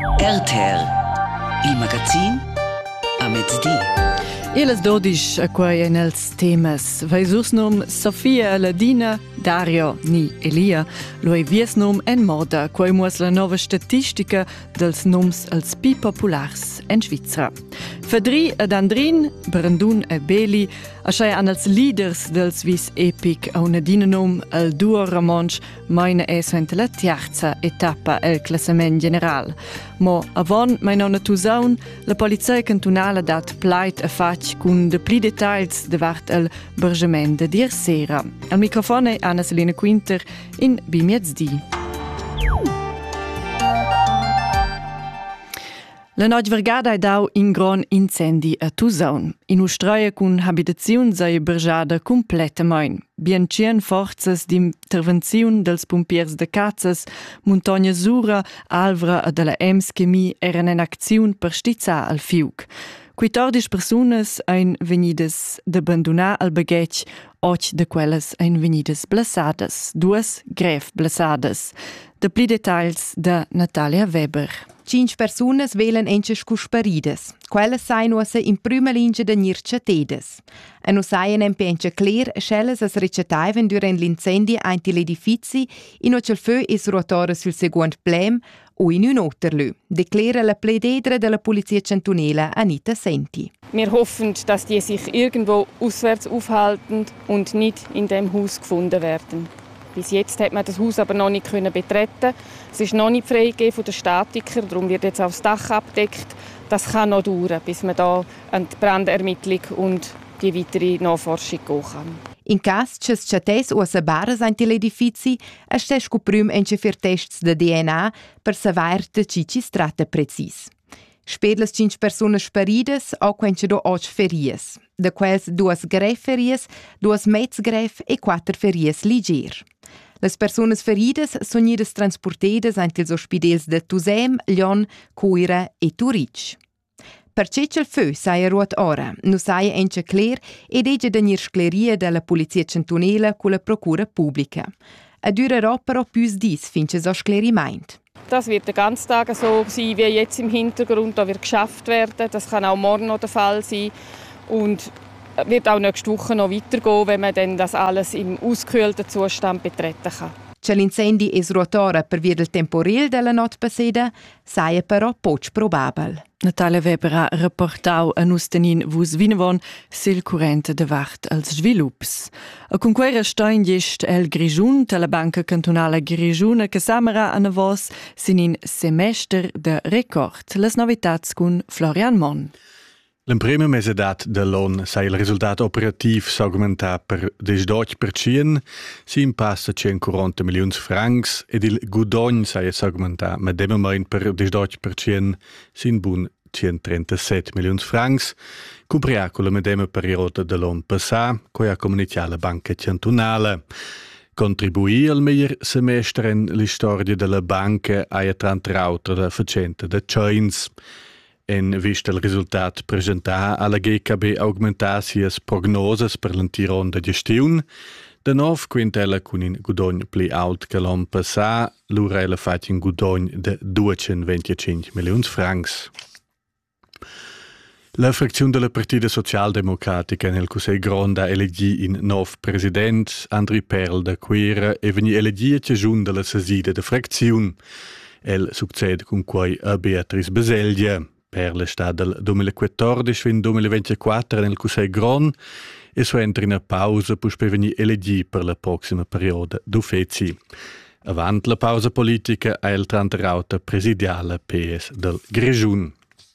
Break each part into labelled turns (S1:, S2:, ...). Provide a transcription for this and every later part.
S1: RTR, il magazin a mezz'dì.
S2: E las 12 a quei en els temas. Vai sus nom Sofia Ladina, Dario ni Elia, lo è vies nom en moda, quei muas la nova statistica dels noms als pi populars en Svizra. Fadri ed Andrin, Brandun e Beli, aschai an als leaders dels vis epic a una dina nom al duo Ramonsch meine suente la terza etappa el classament general. Mo avon mai nonna Tusaun, la polizia cantonala dat pleit a fac cun de pli detalls davart el bergement de dir sera. Al microfone Anna Selina Quinter in Bimiezdi. La noche vergada è dau in gran incendi a Tusaun. In Australia cun habitaziun sei bergiada completamain. Bien cien forzas d'intervenziun dels pompiers de Cazzas, Montagna Sura, Alvra e della EMS Chemie eran in acziun per stizzar al fiug. 14 personas ein venidas d'abbandonar al baghetg, 8 de quelles ein venidas blassadas, 2 grev blassadas. De pli detalls da Natalia Weber.
S3: 5 personas velen enche scusparidas. Quelles sain usse in prima linea de nircetedes. E nu saien en penche clear, schelles as recetaiven durant l'incendi ainti l'edifici, in ocel feu es ruotore sul seguent plem o in un otterlü. Declara la plededra della Polizia Cantonela Anita Senti.
S4: Wir hoffen, dass die sich irgendwo auswärts aufhalten und nicht in dem Haus gefunden werden. Bis jetzt hat man das Haus aber noch nicht betreten. Es ist noch nicht freigegeben von den Statikern, darum wird jetzt auch das Dach abgedeckt. Das kann noch dauern, bis man da an die Brandermittlung und die weitere Nachforschung gehen kann.
S3: In cas che schates o se barras anti l'edifici, estes cuprum enche fir tests de DNA per savoir de cici strata precis. Sper las 5 personas sparidas o quenche do 8 ferias. De quels 2 grev ferias, 2 mezz grev e 4 ferias liger. Las personas feridas son idas transportedas ant ils ospidels de Tusem, Lion, Coira e Turic. Per cecel feu saia ruot ora, nu saia enche cler ed ege denir scleria della Polizia Cantonela con la Procura Pubblica. A durerò però pius dis finche so sclerimeint.
S4: Das wird den ganzen Tag so sein wie jetzt im Hintergrund. Da wird geschafft werden. Das kann auch morgen noch der Fall sein. Und wird auch nächste Woche noch weitergehen, wenn man dann das alles im ausgekühlten Zustand betreten kann.
S3: Che l'incendi es ruotora per via del temporel della not passeda, saia però poc probabil.
S2: Natalia Weber ha reportau a nus tenin vus vinavon sil currente de vart als svilups. A con quera stein gest el Grigiun, la banca cantonala Grigiuna, che samera a vos sin in semester de record. Las novitats con Florian Mon.
S5: L'emprema mesedat de l'on sai il risultat operativ s'augmentar per 18%, si impassa 140 milions francs ed il gudogn sai s'augmentar medemamein per 18%, si in bun 137 milions francs, cumpria con la medema perioda de l'on passà, coi ha comunicat la banca cantonala. Contribuì al meglier semestre in l'istoria della banca a trantrauta la facente de Chains. En vista il risultat presentar alla GKB augmentasias prognoses per l'antiron de gestiun, de nov quintella con in gudogn pli alt che l'on passà, l'ura ella fac in gudogn de 225 milions francs. La frazione della Partita Socialdemocratica nel Cusei Gronda elegì in nov president Andri Perl da Quera e veni elegì a giun della sesida de frazione. El succede con quei a Beatrice Baselgia. Perle sta dal 2014 fin 2024 nel Cusei Gron e so entra in una pausa per venire elegì per la prossima perioda d'uffeci. Avant la pausa politica ha il tranterauta presidiale PS del Grigiun.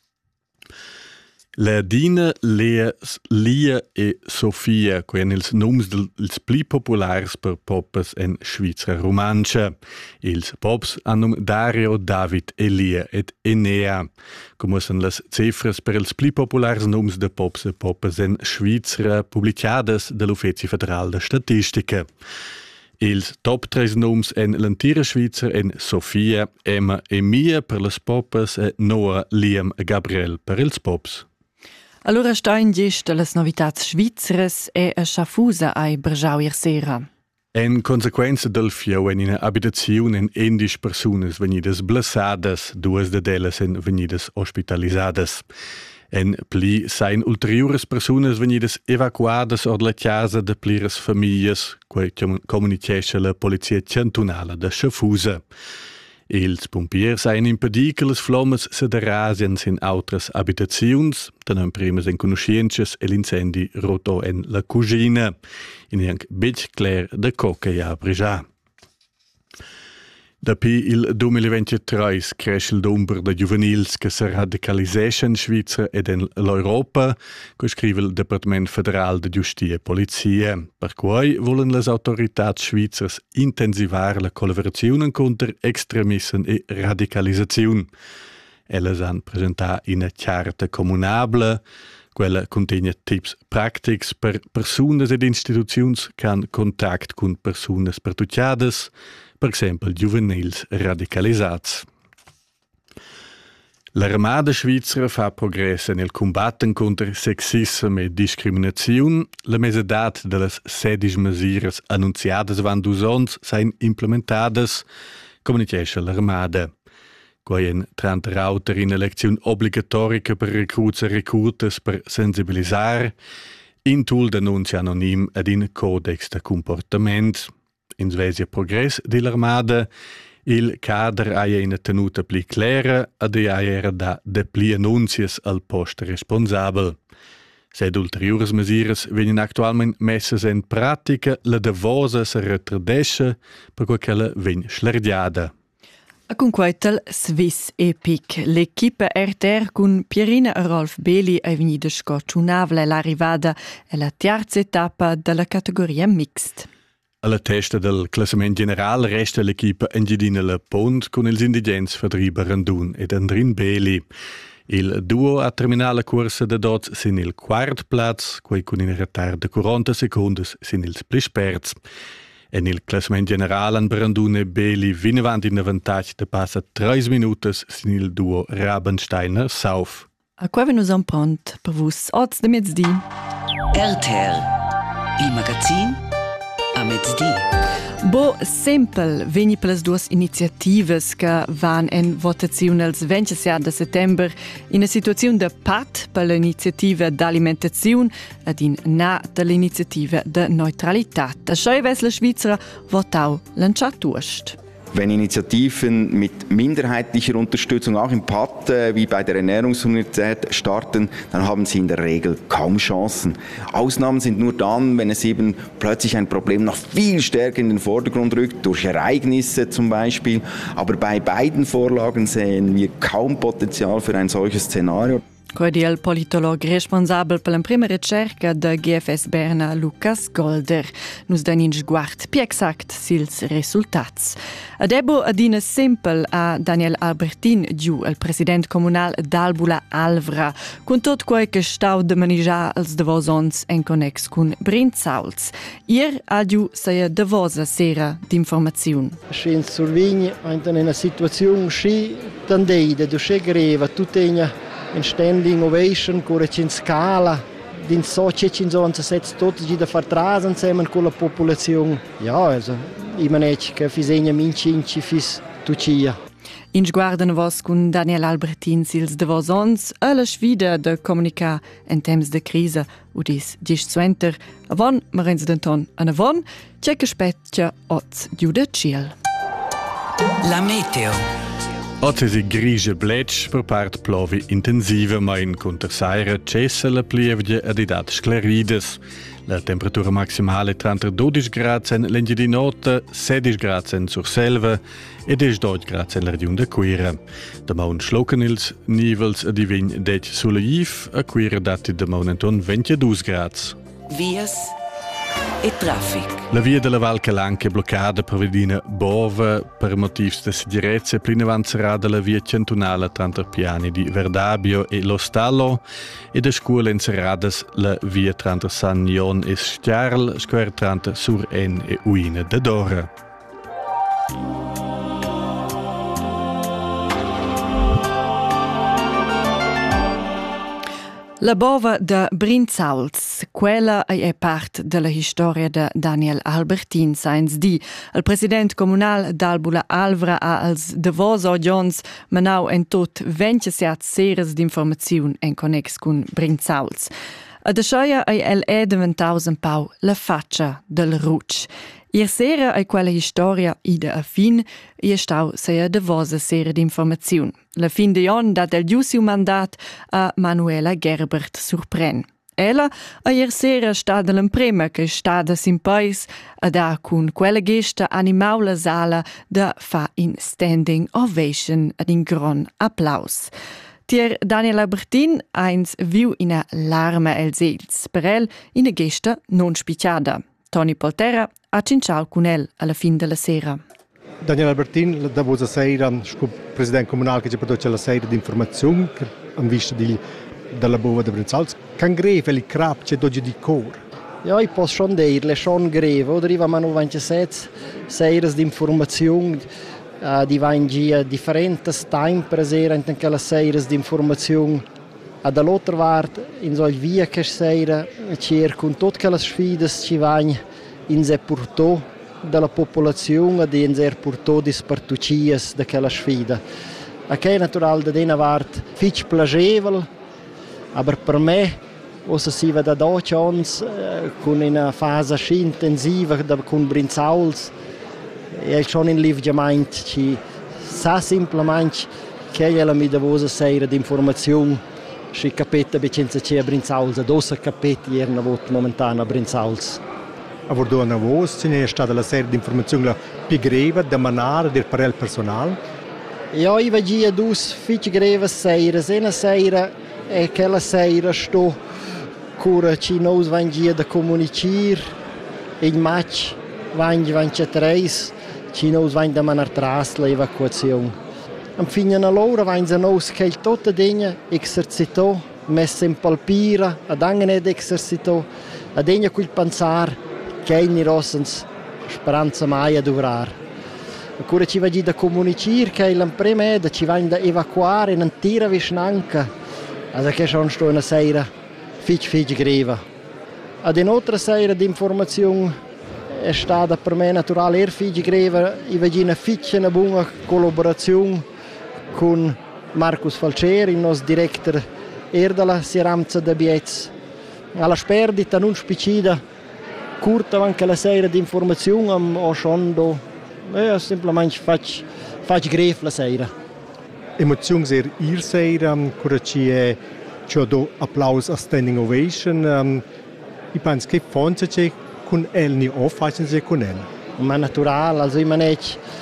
S5: La Dina, Lea, Lia e Sofia, quei ils noms dels pli populars per poppes en Svizra romancia. Ils pops hanno Dario, David, Elia et Enea. Come sono las cifras per ils pli populars noms de pops e poppes en Svizra publicadas dall'Ufficio Federal de Statistica. Ils top 3 noms en l'antira Svizra en Sofia, Emma e Mia per las poppes e Noah, Liam e Gabriel per ils pops.
S2: Allora stein gest las novitats svizras e a Schafusa ai Bergiau ier sera.
S5: En consequenza del fiau en ina abitazione en 11 personas venidas blessadas, 2 de delas en venidas hospitalisadas. En pli sain ulteriores personas venidas evacuadas od la casa de pliras famiglias, quei comunicesce la polizia cantonala de Schaffhausen. Ils pompiers sain impedì che las flommas se derasien in autras abitaziuns, tenem primas en conosciences e l'incendi roto en la cucina, in anc bec cler de coca ja brigià. Dapi il 2023 cresce il numero de juvenils che se radicaliseschen in Svizra ed in l'Europa, co scrive il Departement Federal de Giustia e Polizia. Per cui volen les autoritats svizzers intensivar la collaborazione contro extremism e radicalisazione. Elles han presentà una charta comunabla, quella contiene tips pratics per personas ed instituzions che han contact con personas pertucciadas, per esempio juvenils radicalisats. L'armada svizzera fa progress nel combatten contro sexisme e discriminazione. La mesedat de las 16 mesures annunziadas van 2 ans sain implementadas, comunicesce l'armada. Quaien 30 rauter in elezione obbligatorica per recruts e recrutas per sensibilisar, in tool d'annunci anonim ed in codex de comportament. In Svesia progress dell'armada, il cadre ha una tenuta pli clara ed era da de pli annunzias al post responsabel. Sed ulteriores mesures vengono actualmente messas in pratica, la davosa se retardesce per quella vegn schlerdiada.
S2: A conquetel Swiss Epic. L'equipa RTR con Pierina e Rolf Beli è venuta scocciunavla l'arrivata alla terza etapa della categoria mixed.
S5: Alla testa del classement general resta l'equipa Engiadina Le Pont con ils indigents Fadriba Randun ed Andrin Beli. Il duo a terminare la corsa de dots sin il quart plaz, quei con in retard de 40 secundes sin ils pli sperts. En il classement general an Brandun e Beli vinavant in avantatge de passa 3 minutos sin il duo Rabensteiner-Sauf.
S2: A qua venus an pront per vus oz de mezdi.
S1: RTR, il magazin a mezdi.
S2: Bo sempel vegni per las duas iniziativas che van en votazione els 27 de settember in una situazione de pat per l'iniziativa d'alimentazione ed in na de l'iniziativa de neutralitat. Això es la Schweizer votau lanciat tuast.
S6: Wenn Initiativen mit minderheitlicher Unterstützung auch im PAT wie bei der Ernährungsuniversität starten, dann haben sie in der Regel kaum Chancen. Ausnahmen sind nur dann, wenn es eben plötzlich ein Problem noch viel stärker in den Vordergrund rückt, durch Ereignisse zum Beispiel. Aber bei beiden Vorlagen sehen wir kaum Potenzial für ein solches Szenario.
S2: Quadi il politolog responsabel per la prima ricerca de GFS Berna, Lucas Golder. Nus dan in sguard pi exact sils resultats. Adebo adina sempel a Daniel Albertin giu, il president comunal d'Albula Alvra, con tot quei che stau de manijar als devosons en connex con Brinzauls. Ier ha giu saia devosa sera d'informaziun.
S7: Scien survigni in una situazione sci tandeida, do sce greva, tutegna in standing ovation, con in scala, din so c'è in so se setzt tot da far trasen zusammen con la popolazione. Ja, also, ich meine che fisegna minci fis tucia.
S2: In sguarden vos con Daniel Albertin sils de vos ons a la sfida de comunicar en temps de crisa udis dis suenter avon marens denton an avon c'è che spetja oz giuda ciel.
S1: La meteo.
S5: Oggi si grigia bletsch per part plovi intensiva, ma in contrasaira cessa la plievgia ed idat sclerides. La temperatura maximale tra 12 gradi in l'Engia di Nota, 16 gradi in Surselva e 12 gradi in la regione de Quira. Damon schlocken ils nivels a divin det sulla Jiv, a Quira dati damon enton 22 gradi.
S1: Vias e traffic.
S5: La via della Val Calanca è bloccata per vedina Bova per motivi di sicurezza. Plina avanzerà la via cantonale tra i piani di Verdabio e Lo Stallo e da scuola inserrata la via tra San Jon e Stiarl, square tra Sur-En e Uina de Dora.
S2: La bova de Brinzauls, quella è part della storia de Daniel Albertin, sains di. Il president comunal d'Albula Alvra ha als davos oggions manau en tot 27 seres d'informaziun en connex cun Brinzauls. Ad ascioia è diventaus un pau la faccia del Rutsch. Ier sera è quella storia ida a fin e stau sia davosa sera d'informaziun. La fin de on dat el giusiu mandat a Manuela Gerbert surpren. Ella a ier sera stada l'emprema che stada sin pais a da cun quella gesta animau la sala da fa in standing ovation ad in gron applaus. Tier Daniel Albertin eins viu ina larma els els, per el ina gesta non spicciada. Tony Polterra ha cinciau con el alla fin della sera.
S8: Daniel Albertin, da vosa sera, scu president comunal che ci produce la sera di informazione, che han visto dalla bova de Brinzauls. Can greve li crap c'è dogi di cor.
S7: Ja, ich posso schon dirle, schon greve. Oder ich war 27 seres di informazione, di vangia differentes time per sera in quella seres di informazione. Dall'altra parte, in so via che sera, c'è con tutte le sfide ci vanno in se portò della popolazione e in se portò di spartucies da quella sfida. Che è naturale da dena parte fitch piacevole, ma per me ossa si va da 12 anni con una fase intensiva con Brinzauls e schon in livgiament ci sa semplicemente che è la mia davosa sera di informazione. Si capita becenza c'è a Brinzauls, dosa capiti erano vot momentana a Brinzauls.
S8: A vordo una voce, c'è stata la serie di informazioni più greve da manare del parel personale?
S7: Ja, io vagia dus fitch greve seire, una seira e quella seira sto cura ci nos vangia da comunicir, in match vangia treis, ci nos vangia da manar tras la evacuazione. Am fine allora vanno nos che il tutto degna esercitò, messa in palpira, ad anche esercitò, ad degna quel pensar che in rossens speranza mai a durar. Ancora ci va da comunicare che l'imprema da ci va da evacuare in tira visnanca, also che schon sto una sera fitch greva. Ad un'altra sera di informazione è stata per me naturale fitch greva, i va una fitch una buona collaborazione con Marcus Falcieri, il nostro direttore della Sieramza de Biez. Alla sperdita non spicida, curta anche la serie di informazioni, ho schon semplicemente faccio greve la sera.
S8: Emozioni sehr ihr sera, cura ci è do applaus a standing ovation. I penso che fonse c'è con el ni o facciano c'è con el.
S7: Ma naturale, also ich meine,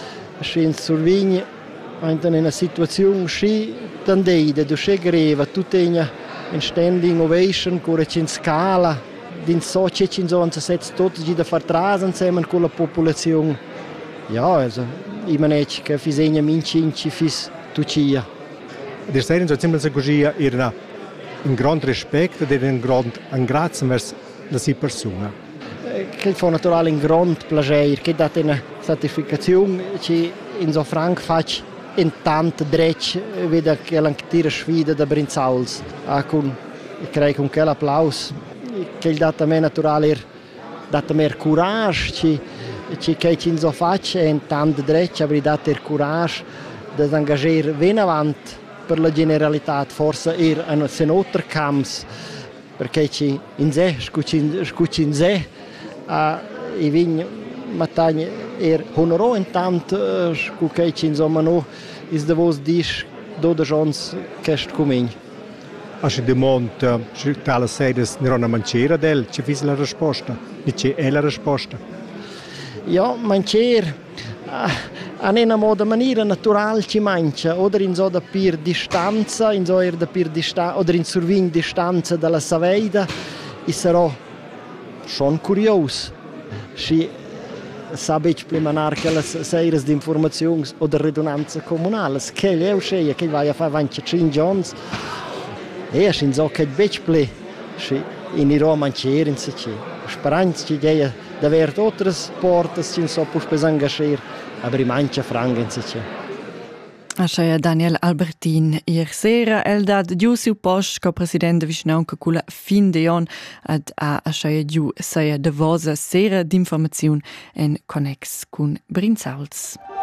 S7: in Survigny in una situazione sci tandeide, du sche greva, tu tegna in standing ovation, cura in scala, din so c'è in so, se setz tutti da far trasen insieme con la popolazione. Ja, also, ich meine, che fisegna mincinci fis tucia.
S8: Der Serien so ziemlich così era un grande rispetto ed un grande grazie verso la sua persona.
S7: Che fa naturale un grande piacere, che dà una certificazione che in so franc faccio in tanto drecce, vede che l'antica sfida da Brinzauls. Con quell'applauso, che dà a me naturale, dà a me coraggio, che ci so faccio in tanto drecce, avrei dato il coraggio di engagare ben avanti per la generalità, forse un senotto camps, perché ci in sé, scucci in sé, e vigno matagna honorò intanto che ci insomma no is de vos dis do de jons che coming.
S8: A si demont tale sedes nirona mancera del ci fis la risposta. Dice è la risposta.
S7: Ja, mancer a una moda maniera naturale ci mancia, oder in so da pir distanza, in so da pir distanza, oder in survin distanza dalla Saveida, i sarò schon curios. Si sabe plemenar che le series di informazioni o di redundanza comunale, che è uscita, che vai a fare 25 giorni, e in so che becple, in Iro manciere in se ci. Speranza che gli da avere altre porte, ci so può engagare, aber in manche frangen in se ci.
S2: Ascia Daniel Albertin ier sera el dat giu siu post co president de Vischnaunca culla fin de on ad a ascia giu saia de vosa sera d'informaziun en connex cun Brinzauls.